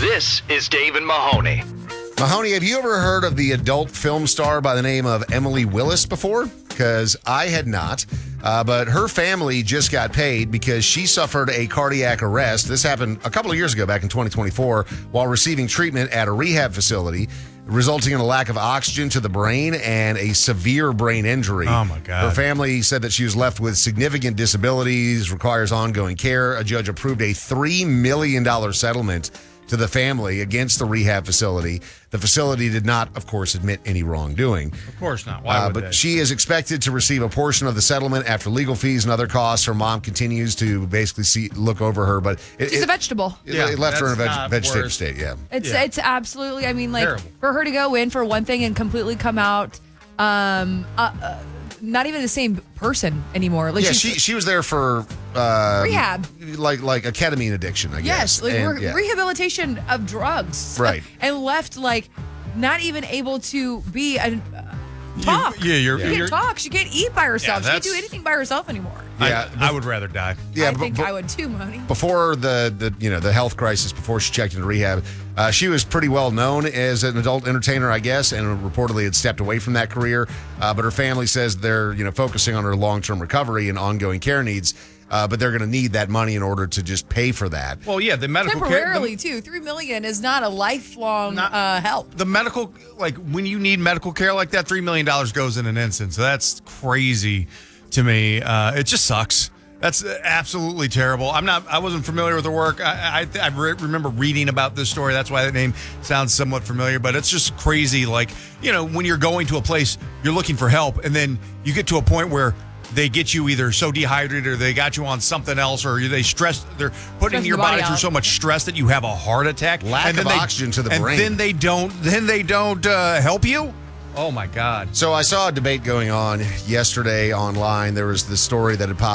This is Dave and Mahoney. Mahoney, have you ever heard of the adult film star by the name of Emily Willis before? Because I had not. But her family just got paid because she suffered a cardiac arrest. This happened a couple of years ago, back in 2024, while receiving treatment at a rehab facility, resulting in a lack of oxygen to the brain and a severe brain injury. Oh, my God. Her family said that she was left with significant disabilities, requires ongoing care. A judge approved a $3 million settlement to the family against the rehab facility. The facility did not, of course, admit any wrongdoing. Of course not. Why would but they? she is expected to receive a portion of the settlement after legal fees and other costs. Her mom continues to basically look over her, but She's a vegetable. It left her in a that's not vegetative worth- state. Yeah, It's absolutely. I mean, like Terrible. for her to go in for one thing and completely come out, not even the same person anymore. Like yeah. she's, She was there for rehab. like a ketamine addiction, I guess. Yes, like And, yeah. rehabilitation of drugs. Right. And left like not even able to be a talk. You're- She can't talk. She can't eat by herself. Yeah, she can't do that's- anything by herself anymore. Yeah, I would rather die. Yeah, I think I would too, Money. before the health crisis, before she checked into rehab, she was pretty well known as an adult entertainer, I guess, and reportedly had stepped away from that career. But her family says they're focusing on her long-term recovery and ongoing care needs. But they're going to need that money in order to just pay for that. Well, yeah, the medical Temporarily too. $3 million is not a lifelong help. The medical, like when you need medical care like that, $3 million goes in an instant. So that's crazy to me. It just sucks. That's absolutely terrible. I wasn't familiar with her work. I remember reading about this story. That's why that name sounds somewhat familiar. But it's just crazy. Like, when you're going to a place, you're looking for help, and then you get to a point where they get you either so dehydrated or they got you on something else, or they're putting Stressing your the body body through out. so much stress that you have a heart attack. Lack and then of oxygen to the brain. And then they don't help you? Oh, my God. So I saw a debate going on yesterday online. There was this story that had popped